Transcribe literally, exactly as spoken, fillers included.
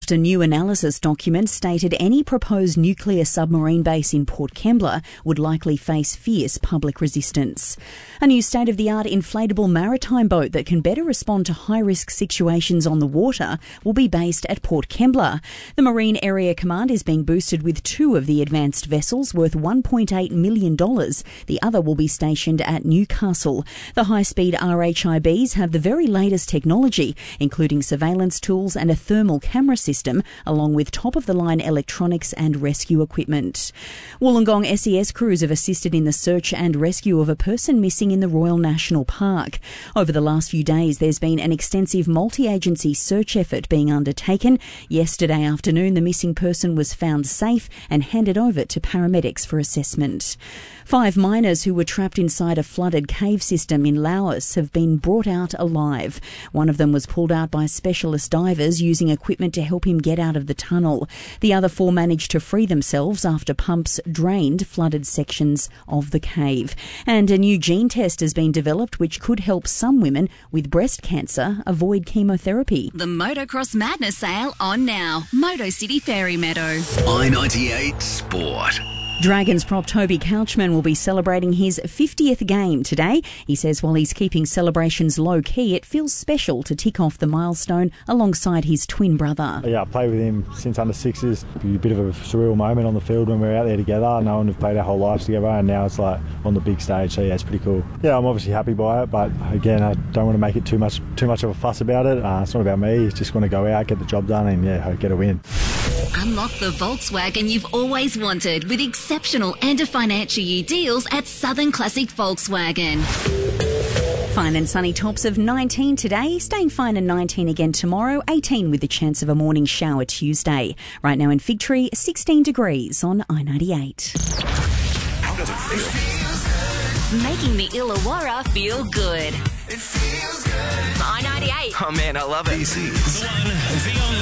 after new analysis documents stated any proposed nuclear submarine base in Port Kembla would likely face fierce public resistance. A new state-of-the-art inflatable maritime boat that can better respond to high-risk situations on the water will be based at Port Kembla. The Marine Area Command is being boosted with two of the advanced vessels worth one point eight million dollars. The other will be stationed at Newcastle. The high-speed R H I Bs have the very latest technology, including surveillance tools and a thermal camera system, along with top-of-the-line electronics and rescue equipment. Wollongong S E S crews have assisted in the search and rescue of a person missing in the Royal National Park. Over the last few days, there's been an extensive multi-agency search effort being undertaken. Yesterday afternoon, the missing person was found safe and handed over to paramedics for assessment. Five miners who were trapped inside a flooded cave system in Laos have been brought out alive. One of them was pulled out by specialist divers using equipment to help him get out of the tunnel. The other four managed to free themselves after pumps drained flooded sections of the cave. And a new gene test has been developed which could help some women with breast cancer avoid chemotherapy. The Motocross Madness sale on now. Moto City Fairy Meadow. I ninety-eight Sport. Dragons prop Toby Couchman will be celebrating his fiftieth game today. He says while he's keeping celebrations low-key, it feels special to tick off the milestone alongside his twin brother. Yeah, I've played with him since under sixes. It'll be a bit of a surreal moment on the field when we're out there together, knowing we've played our whole lives together, and now it's like on the big stage, so yeah, it's pretty cool. Yeah, I'm obviously happy by it, but again, I don't want to make it too much too much of a fuss about it. Uh, it's not about me, it's just want to go out, get the job done, and yeah, get a win. Unlock the Volkswagen you've always wanted with exceptional end of financial year deals at Southern Classic Volkswagen. Fine and sunny, tops of nineteen today, staying fine and nineteen again tomorrow, eighteen with the chance of a morning shower Tuesday. Right now in Fig Tree, sixteen degrees on I ninety-eight. How does it feel? Making the Illawarra feel good. It feels good. I ninety-eight. Oh man, I love it. This is